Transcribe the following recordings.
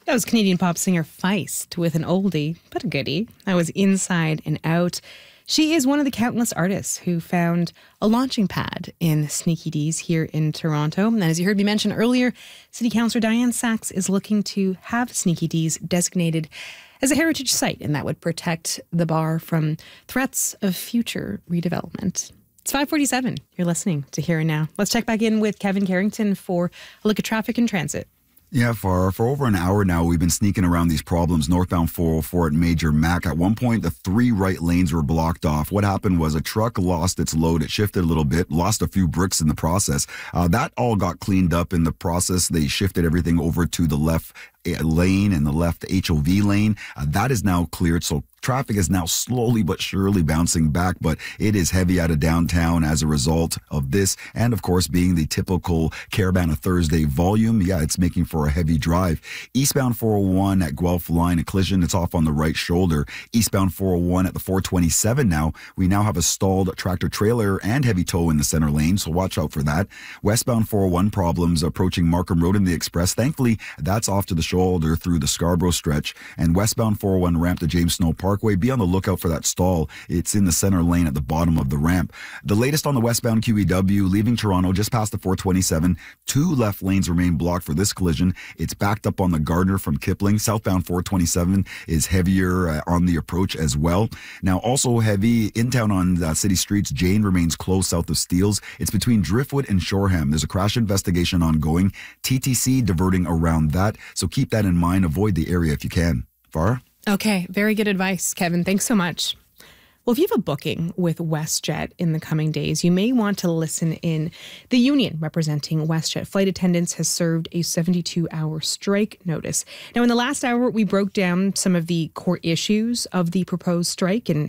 That was Canadian pop singer Feist with an oldie, but a goodie. That was Inside and Out. She is one of the countless artists who found a launching pad in Sneaky D's here in Toronto. And as you heard me mention earlier, City Councillor Diane Sachs is looking to have Sneaky D's designated as a heritage site, and that would protect the bar from threats of future redevelopment. It's 5:47. You're listening to Here and Now. Let's check back in with Kevin Carrington for a look at traffic and transit. Yeah, for over an hour now, we've been sneaking around these problems. Northbound 404 at Major Mac. At one point, the 3 right lanes were blocked off. What happened was a truck lost its load. It shifted a little bit, lost a few bricks in the process. That all got cleaned up in the process. They shifted everything over to the left lane and the left HOV lane. That is now cleared. So traffic is now slowly but surely bouncing back, but it is heavy out of downtown as a result of this. And of course, being the typical Caravana Thursday volume, it's making for a heavy drive. Eastbound 401 at Guelph Line, a collision. It's off on the right shoulder. Eastbound 401 at the 427 now. We now have a stalled tractor trailer and heavy tow in the center lane, so watch out for that. Westbound 401 problems approaching Markham Road in the Express. Thankfully, that's off to the shoulder through the Scarborough stretch. And westbound 401 ramp to James Snow Parkway. Be on the lookout for that stall. It's in the center lane at the bottom of the ramp. The latest on the westbound QEW leaving Toronto just past the 427. 2 left lanes remain blocked for this collision. It's backed up on the Gardner from Kipling. Southbound 427 is heavier on the approach as well. Now also heavy in town on city streets. Jane remains closed south of Steeles. It's between Driftwood and Shoreham. There's a crash investigation ongoing. TTC diverting around that. So keep that in mind. Avoid the area if you can. Farah? Okay, very good advice, Kevin. Thanks so much. Well, if you have a booking with WestJet in the coming days, you may want to listen in. The union representing WestJet flight attendants has served a 72-hour strike notice. Now, in the last hour, we broke down some of the core issues of the proposed strike and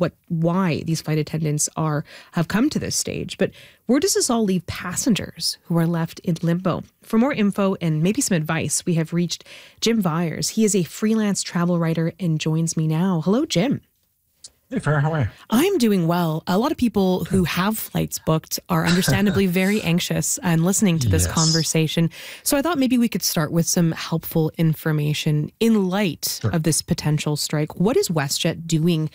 why these flight attendants have come to this stage. But where does this all leave passengers who are left in limbo? For more info and maybe some advice, we have reached Jim Vyers. He is a freelance travel writer and joins me now. Hello, Jim. Hey, Farah, how are you? I'm doing well. A lot of people who have flights booked are understandably very anxious and listening to this conversation. So I thought maybe we could start with some helpful information in light of this potential strike. What is WestJet doing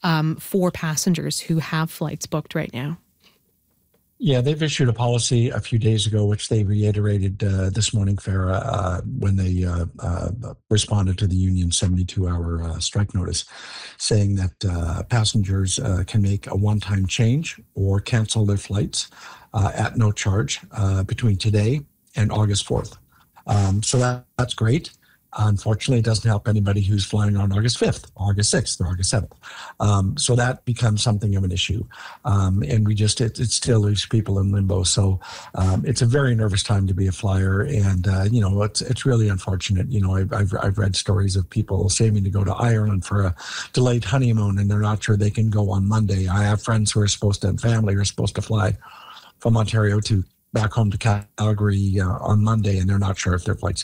for passengers who have flights booked right now? Yeah, they've issued a policy a few days ago, which they reiterated this morning, Farah, when they responded to the union's 72-hour strike notice, saying that passengers can make a one-time change or cancel their flights at no charge between today and August 4th. So that's great. Unfortunately, it doesn't help anybody who's flying on August 5th, August 6th, or August 7th. So that becomes something of an issue. And it still leaves people in limbo. So it's a very nervous time to be a flyer. And, it's really unfortunate. I've read stories of people saving to go to Ireland for a delayed honeymoon, and they're not sure they can go on Monday. I have friends who are supposed to, and family who are supposed to fly from Ontario to back home to Calgary on Monday, and they're not sure if their flight's